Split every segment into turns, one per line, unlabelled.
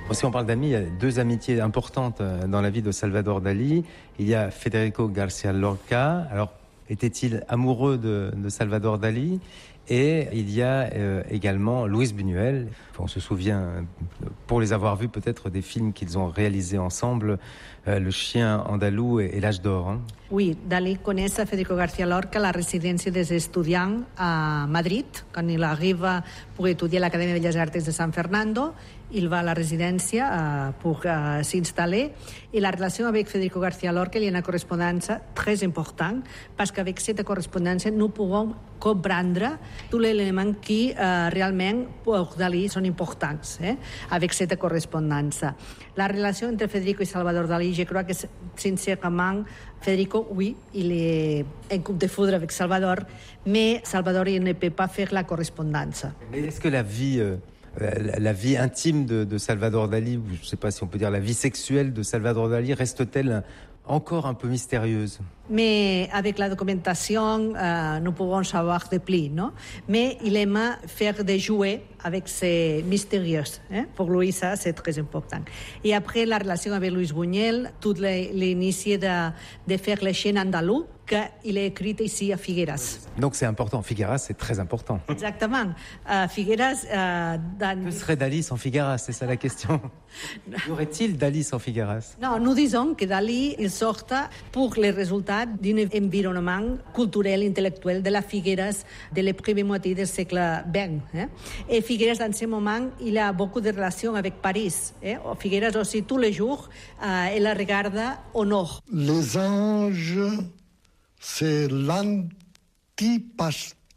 Si on parle d'amis, il y a deux amitiés importantes dans la vie de Salvador Dali. Il y a Federico García Lorca. Alors, était-il amoureux de Salvador Dali? Et il y a également Luis Buñuel. On se souvient, pour les avoir vus peut-être, des films qu'ils ont réalisés ensemble, Le chien andalou et L'âge d'or. Hein.
Oui, Dalí coneix a Federico García Lorca a la residència dels estudiants a Madrid, quan il arriba per estudiar a l'Acadèmia de Belles Arts de San Fernando. Il va a la residència pour s'installer i la relació avec Federico García Lorca hi ha una correspondència très important parce qu'avec cette correspondència no podem comprendre tous les éléments qui realment pour Dalí són importants avec cette correspondència. La relació entre Federico i Salvador Dalí, je crois que sincèrement Federico, oui, il est en coup de foudre avec Salvador, mais Salvador il ne peut pas faire la correspondance.
Mais est-ce que la vie intime de Salvador Dali, je ne sais pas si on peut dire la vie sexuelle de Salvador Dali, reste-t-elle encore un peu mystérieuse?
Mais avec la documentation, nous pouvons savoir de plus, non? Mais il aime faire des jouets avec ces mystérieux. Pour lui, ça, c'est très important. Et après, la relation avec Luis Buñuel, tout l'initie de faire les chaînes andalous, qu'il a écrit ici à Figueras.
Donc c'est important. Figueras, c'est très important.
Exactement. Figueras...
Que serait Dali sans Figueras? C'est ça la question. Y aurait-il Dali sans Figueras?
Non, nous disons que Dali, il sort pour les résultats d'un environnement culturel, intellectuel de la Figueras de la première moitié du siècle XX. Et Figueras, dans ce moment, il a beaucoup de relations avec Paris. Figueras aussi, tous les jours, il la regarde au nord.
Les anges, c'est l'anti-pastèque.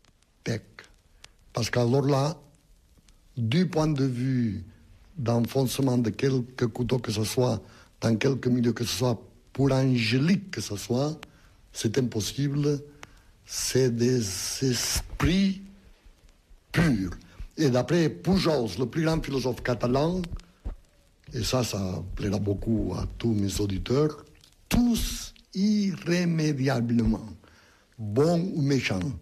Parce qu'alors là, du point de vue d'enfoncement de quelque couteau que ce soit, dans quelque milieu que ce soit, pour angélique que ce soit, c'est impossible. C'est des esprits purs. Et d'après Pujol, le plus grand philosophe catalan, et ça plaira beaucoup à tous mes auditeurs, tous irrémédiablement, bons ou méchants,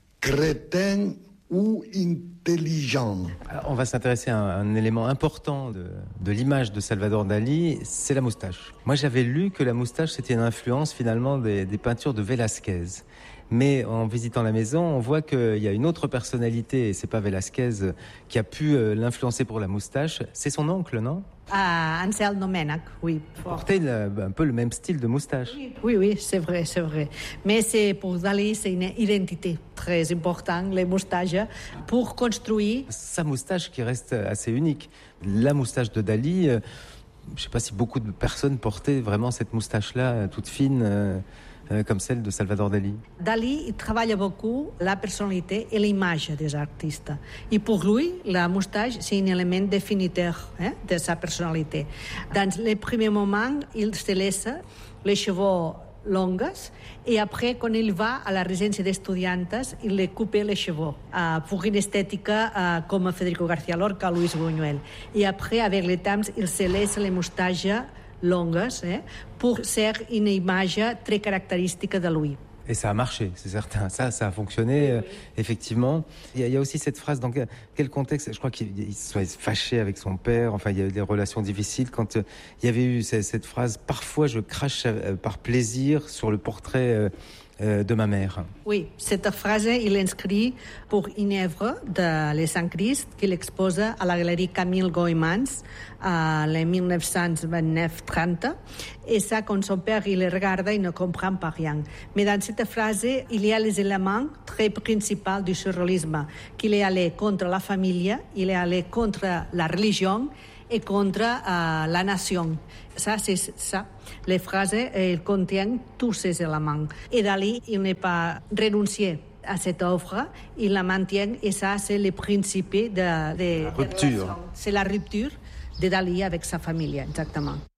crétins ou intelligents.
Alors, on va s'intéresser à un élément important de l'image de Salvador Dali, c'est la moustache. Moi, j'avais lu que la moustache, c'était une influence finalement des peintures de Velázquez. Mais en visitant la maison, on voit qu'il y a une autre personnalité, et c'est pas Velázquez qui a pu l'influencer pour la moustache, c'est son oncle, non?
Ansel Domènech, oui.
Portait un peu le même style de moustache.
Oui, c'est vrai. Mais pour Dali, c'est une identité très importante, les moustaches, pour construire...
Sa moustache qui reste assez unique. La moustache de Dali, je ne sais pas si beaucoup de personnes portaient vraiment cette moustache-là, toute fine... comme celle de Salvador Dali.
Dali il travaille beaucoup la personnalité et l'image des artistes. Et pour lui, la moustache, c'est un élément définiteur de sa personnalité. Dans les premiers moments, il se laisse les cheveux longs et après, quand il va à la résidence d'étudiantes, il les coupe les cheveux pour une esthétique comme Federico García Lorca, Luis Buñuel. Et après, avec le temps, il se laisse les moustaches longues pour faire une image très caractéristique de lui.
Et ça a marché, c'est certain. Ça a fonctionné, effectivement. Il y a aussi cette phrase, dans quel contexte? Je crois qu'il soit fâché avec son père, enfin, il y a eu des relations difficiles. Quand il y avait eu cette phrase, parfois je crache par plaisir sur le portrait de ma mère.
Oui, cette phrase, il inscrit pour une œuvre de Les Saint-Christ qu'il expose à la galerie Camille Goymans en 1929-30. Et ça, quand son père il le regarde, il ne comprend pas rien. Mais dans cette phrase, il y a les éléments très principaux du surréalisme, qu'il est allé contre la famille, il est allé contre la religion et contre la nation. Ça, c'est ça. Les phrases contiennent tous ces éléments. Et Dali, il n'est pas renoncé à cette offre, il la maintient, et ça, c'est le principe de
rupture.
C'est la rupture de Dali avec sa famille, exactement.